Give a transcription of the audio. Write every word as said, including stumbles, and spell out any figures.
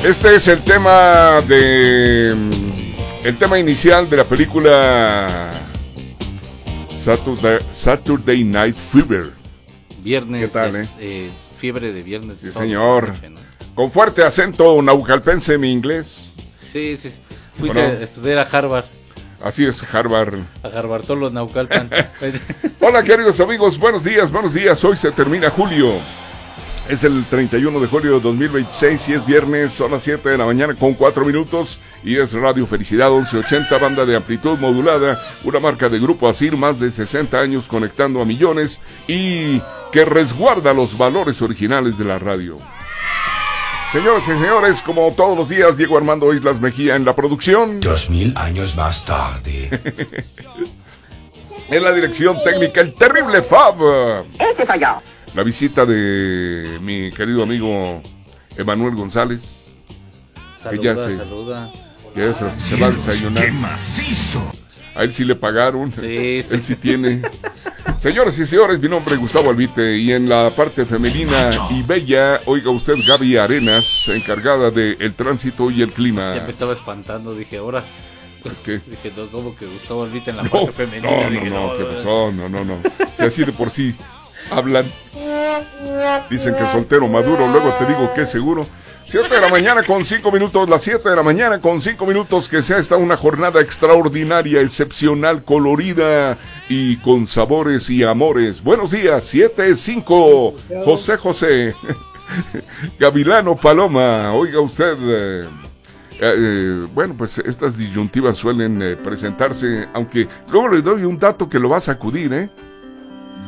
Este es el tema de... El tema inicial de la película Saturday, Saturday Night Fever. Viernes. ¿Qué tal, es, eh? eh? Fiebre de viernes. Sí, señor. Noche, ¿no? Con fuerte acento naucalpense mi inglés. Sí, sí. Fuiste bueno, a estudiar a Harvard. Así es, Harvard. A Harvard, todos los Naucalpan. Hola, queridos amigos, buenos días, buenos días. Hoy se termina julio. Es el treinta y uno de julio de dos mil veintiséis y es viernes, son las siete de la mañana con cuatro minutos y es Radio Felicidad once ochenta, banda de amplitud modulada, una marca de Grupo Asir, más de sesenta años conectando a millones y que resguarda los valores originales de la radio. Señoras y señores, como todos los días, Diego Armando Islas Mejía en la producción. Dos mil años más tarde. En la dirección técnica, el terrible Fab. Ese soy yo. La visita de mi querido amigo Emanuel González. Saluda, Ella se, saluda. Que eso, se va a desayunar. ¡Qué macizo! A él sí le pagaron. Sí, sí. Él sí tiene. Señoras y señores, mi nombre es Gustavo Albite. Y en la parte femenina y bella, oiga usted, Gaby Arenas, encargada del tránsito y el clima. Ya me estaba espantando, dije, ahora. ¿Qué? Dije, no, como que Gustavo Albite en la No, parte femenina. no, dije, no, no, ¿qué pasó? No, no, no. Si así de por sí hablan. Dicen que soltero maduro, luego te digo que seguro. siete de la mañana con cinco minutos, las siete de la mañana con cinco minutos, que sea esta una jornada extraordinaria, excepcional, colorida y con sabores y amores. Buenos días, siete cinco, José José, Gavilano Paloma, oiga usted, eh, eh, bueno, pues estas disyuntivas suelen eh, presentarse, aunque luego le doy un dato que lo va a sacudir, ¿eh?